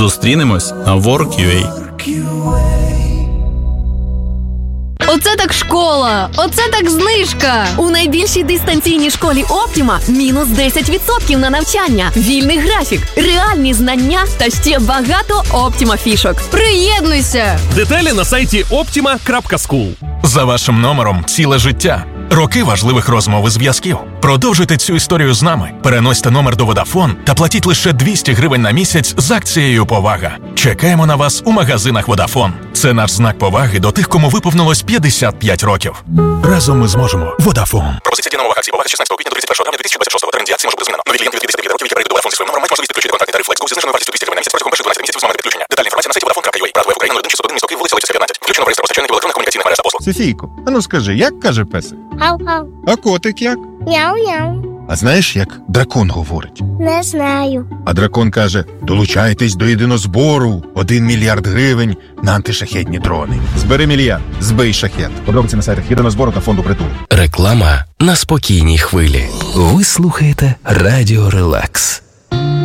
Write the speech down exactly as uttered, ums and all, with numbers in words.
Зустрінемось на Work.ua. Оце так школа! Оце так знижка! У найбільшій дистанційній школі Оптіма мінус десять відсотків на навчання, вільний графік, реальні знання та ще багато Оптіма фішок. Приєднуйся! Деталі на сайті optima крапка скул. За вашим номером ціле життя. Роки важливих розмов і зв'язків. Продовжуйте цю історію з нами. Переносьте номер до Vodafone та платіть лише двісті гривень на місяць з акцією «Повага». Чекаємо на вас у магазинах Vodafone. Це наш знак поваги до тих, кому виповнилось п'ятдесят п'ять років. Разом ми зможемо. Vodafone. Пропозиція діє на умовах акції «Повага» з шістнадцятого квітня до тридцять першого травня дві тисячі двадцять шостого. Термін дії акції може бути змінено. Нові клієнти від п'ятдесят п'ять років, які перейдуть до Vodafone зі своїм номером, мають можливість підключити контактний тариф Flex зі зниженою вартістю двісті гривень на місяць протягом перших дванадцяти місяців з моменту підключення. Детальна інформація на сайті vodafone крапка ua. Правда, в Україні нуль один шістсот один, місто Київ, вулиця Лисиця, п'ятнадцять. Включено в реєстр постачальників електронних комунікаційних мереж та послуг. Софійко, а ну скажи, як каже песик? Гав-гав. А котик як? Няу-няу. А знаєш, як дракон говорить? Не знаю. А дракон каже: долучайтесь до єдинозбору. Один мільярд гривень на антишахедні дрони. Збери мільярд, збий шахет. Подробиці на сайтах єдинозбору та фонду притулу. Реклама на спокійній хвилі. Ви слухаєте Радіо Релакс.